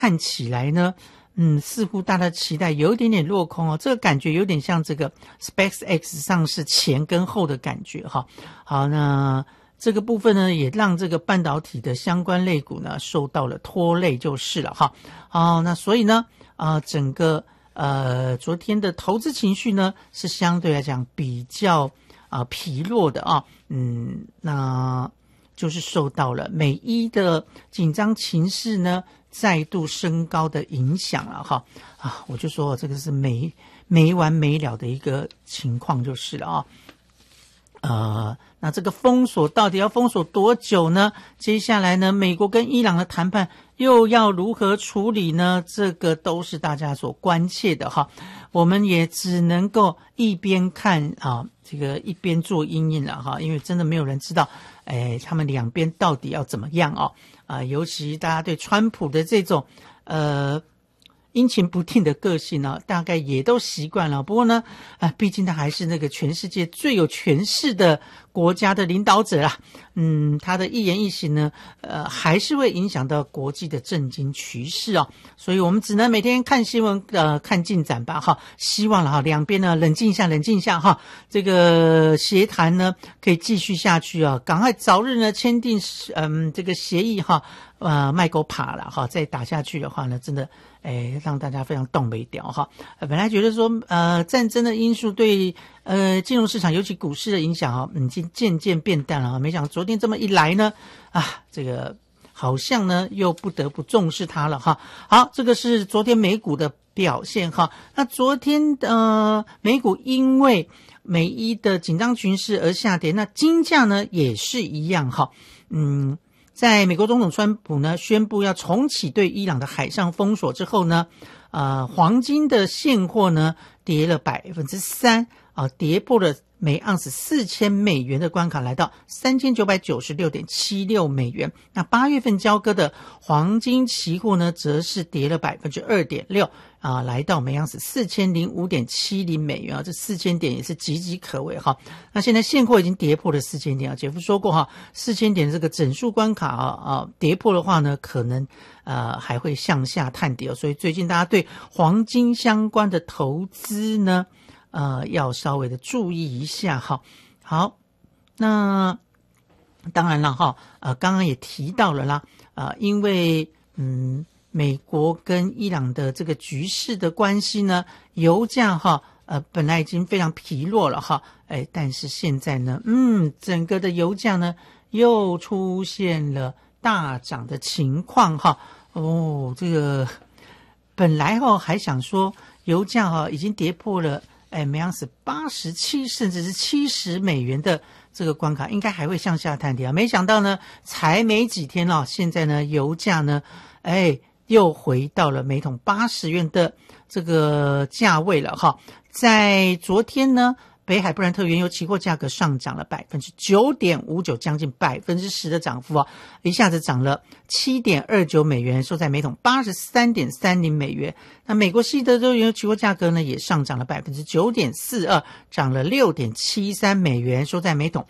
看起来呢，似乎大家期待有一点点落空哦，这个感觉有点像这个 SpaceX 上市前跟后的感觉哈。好，那这个部分呢，也让这个半导体的相关类股呢受到了拖累就是了哈。好，那所以呢，整个昨天的投资情绪呢是相对来讲比较疲弱的啊，那就是受到了美伊的紧张情势呢再度升高的影响了哈。我就说这个是没完没了的一个情况就是了啊。那这个封锁到底要封锁多久呢？接下来呢，美国跟伊朗的谈判又要如何处理呢？这个都是大家所关切的哈。我们也只能够一边看这个一边做因应了哈，因为真的没有人知道，他们两边到底要怎么样尤其大家对川普的这种阴晴不定的个性呢，大概也都习惯了。不过呢，毕竟他还是那个全世界最有权势的国家的领导者啦。他的一言一行呢，还是会影响到国际的政经趋势所以我们只能每天看新闻，看进展吧哈。希望了哈，两边呢冷静一下哈，这个协谈呢可以继续下去赶快早日呢签订这个协议哈。麦狗爬了哈，再打下去的话呢，真的让大家非常动不掉哈。本来觉得说战争的因素对金融市场尤其股市的影响已经渐渐变淡了没想到昨天这么一来呢这个好像呢又不得不重视它了哈。好，这个是昨天美股的表现哈。那昨天美股因为美伊的紧张局势而下跌，那金价呢也是一样哈。在美国总统川普呢宣布要重启对伊朗的海上封锁之后呢，黄金的现货呢跌了 3%，跌破了每盎司$4000的关卡，来到3996.76美元。那8月份交割的黄金期货呢，则是跌了 2.6%，来到每盎司4005.70美元这4000点也是岌岌可危哈。那现在现货已经跌破了4000点姐夫说过哈，4000点这个整数关卡跌破的话呢，可能还会向下探底所以最近大家对黄金相关的投资呢要稍微的注意一下哈。好，那当然了哈，刚刚也提到了啦，因为美国跟伊朗的这个局势的关系呢，油价哈本来已经非常疲弱了哈，但是现在呢，整个的油价呢又出现了大涨的情况哈。这个本来还想说油价已经跌破了每盎司87甚至是70美元的这个关卡，应该还会向下探底没想到呢，才没几天现在呢油价呢又回到了每桶80元的这个价位了哈。在昨天呢，北海布兰特原油期货价格上涨了 9.59%， 将近 10% 的涨幅一下子涨了 7.29美元，收在每桶 83.30美元。那美国西德州原油期货价格呢也上涨了 9.42%， 涨了 6.73美元，收在每桶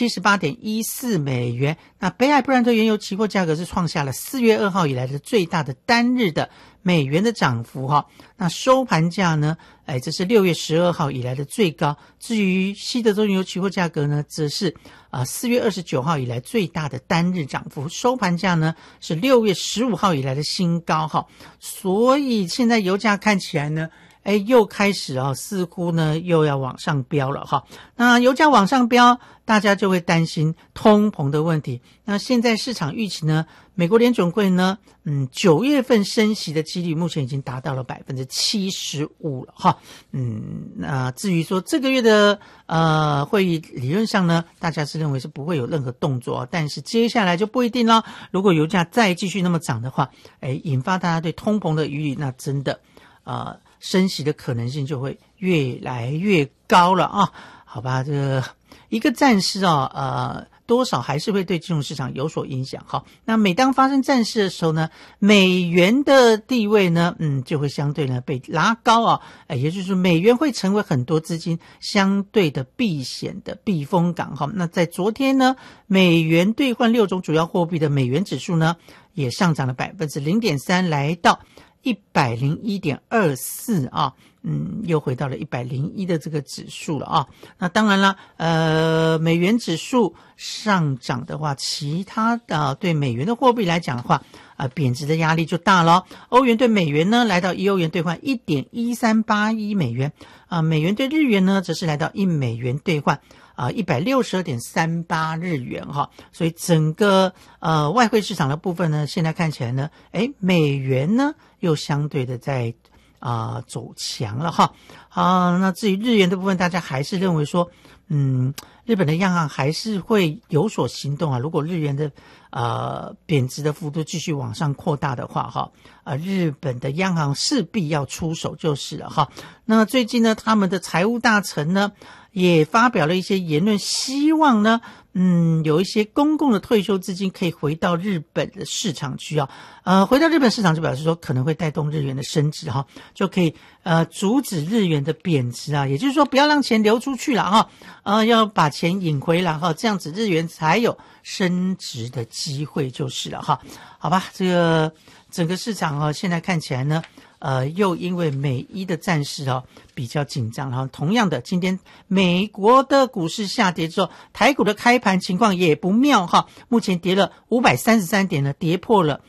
78.14美元。那北海布兰特原油期货价格是创下了4月2号以来的最大的单日的美元的涨幅那收盘价呢这是6月12号以来的最高。至于西德州原油期货价格呢，则是4月29号以来最大的单日涨幅，收盘价呢是6月15号以来的新高所以现在油价看起来呢又开始似乎呢又要往上飙了那油价往上飙，大家就会担心通膨的问题。那现在市场预期呢，美国联准会呢9月份升息的几率目前已经达到了 75% 了那至于说这个月的会议理论上呢，大家是认为是不会有任何动作但是接下来就不一定了。如果油价再继续那么涨的话引发大家对通膨的疑虑，那真的升息的可能性就会越来越高了好吧，这个一个战士多少还是会对金融市场有所影响。好，那每当发生战事的时候呢，美元的地位呢，就会相对呢被拉高啊，也就是说美元会成为很多资金相对的避险的避风港。好，那在昨天呢，美元兑换6种主要货币的美元指数呢，也上涨了 0.3%， 来到101.24啊，又回到了101的这个指数了啊。那当然了，美元指数上涨的话，其他的对美元的货币来讲的话，贬值的压力就大了。欧元对美元呢，来到1欧元兑换 1.1381 美元啊，美元对日元呢，则是来到1美元兑换162.38 日元哈。所以整个外汇市场的部分呢，现在看起来呢，美元呢又相对的在走强了哈。那至于日元的部分，大家还是认为说，日本的央行还是会有所行动啊。如果日元的贬值的幅度继续往上扩大的话哈，日本的央行势必要出手就是了哈。那最近呢，他们的财务大臣呢也发表了一些言论，希望呢有一些公共的退休资金可以回到日本的市场去啊。回到日本市场就表示说可能会带动日元的升值哈，就可以阻止日元的贬值啊。也就是说不要让钱流出去了哈，要把钱引回来哈，这样子日元才有升值的机会就是了哈。好吧，这个整个市场现在看起来呢又因为美伊的战事比较紧张。然后同样的，今天美国的股市下跌之后，台股的开盘情况也不妙哈，目前跌了533点呢，跌破了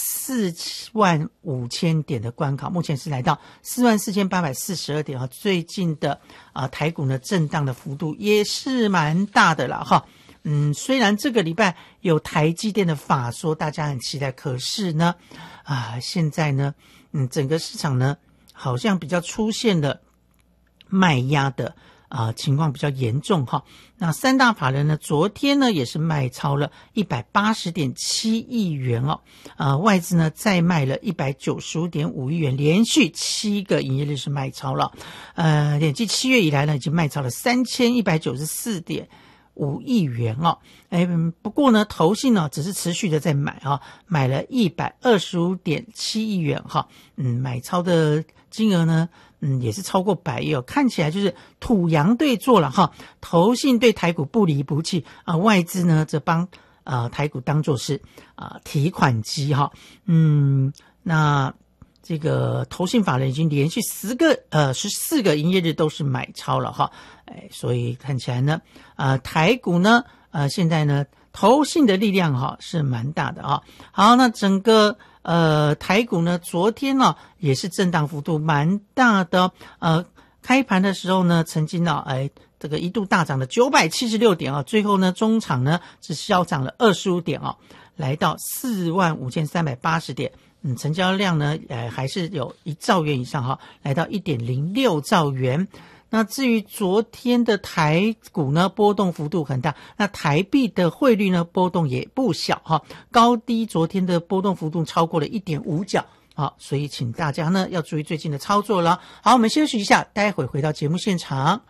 45000点的关卡，目前是来到44842点。最近的台股呢震荡的幅度也是蛮大的了哈。虽然这个礼拜有台积电的法说，大家很期待，可是呢现在呢整个市场呢好像比较出现了卖压的情况比较严重哈。那三大法人呢昨天呢也是卖超了180.7亿元外资呢再卖了195.5亿元，连续7个营业日是卖超了。累计7月以来呢已经卖超了3194.5亿元不过呢投信呢只是持续的在买买了125.7亿元买超的金额呢也是超过100亿看起来就是土洋对做了投信对台股不离不弃外资呢则帮台股当作是提款机那这个投信法人已经连续14个营业日都是买超了所以看起来呢台股呢现在呢投信的力量是蛮大的好，那整个台股呢昨天也是震荡幅度蛮大的开盘的时候呢曾经这个一度大涨了976点最后呢中场呢只小涨了25点来到45380点。成交量呢还是有1兆元以上来到 1.06 兆元。那至于昨天的台股呢波动幅度很大，那台币的汇率呢波动也不小高低昨天的波动幅度超过了 1.5 角所以请大家呢要注意最近的操作了。好，我们休息一下，待会回到节目现场。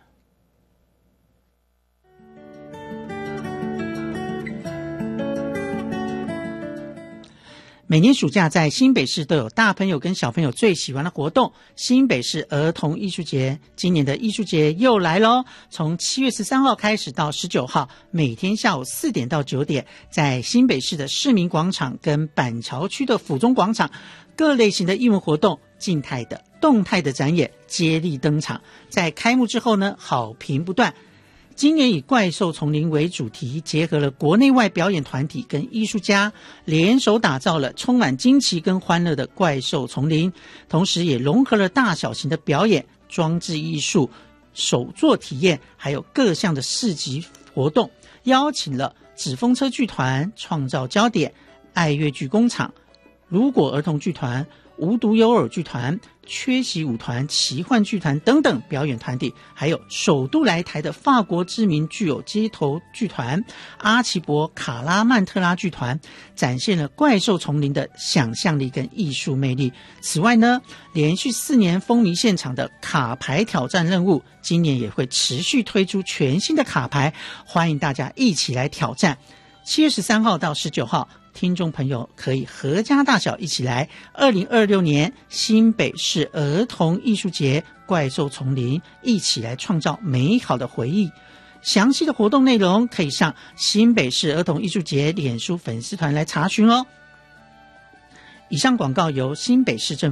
每年暑假在新北市都有大朋友跟小朋友最喜欢的活动，新北市儿童艺术节。今年的艺术节又来咯，从7月13号开始到19号，每天下午4点到9点，在新北市的市民广场跟板桥区的府中广场，各类型的艺文活动，静态的动态的展演接力登场。在开幕之后呢，好评不断。今年以怪兽丛林为主题，结合了国内外表演团体跟艺术家，联手打造了充满惊奇跟欢乐的怪兽丛林，同时也融合了大小型的表演、装置艺术、手作体验，还有各项的市集活动，邀请了纸风车剧团、创造焦点、爱乐剧工厂、 如果儿童剧团、无独有偶剧团、缺席舞团、奇幻剧团等等表演团体，还有首度来台的法国知名具有街头剧团阿奇伯卡拉曼特拉剧团，展现了怪兽丛林的想象力跟艺术魅力。此外呢，连续4年风靡现场的卡牌挑战任务，今年也会持续推出全新的卡牌，欢迎大家一起来挑战。7月13号到19号，听众朋友可以合家大小一起来2026年新北市儿童艺术节怪兽丛林，一起来创造美好的回忆。详细的活动内容可以上新北市儿童艺术节脸书粉丝团来查询哦。以上广告由新北市政府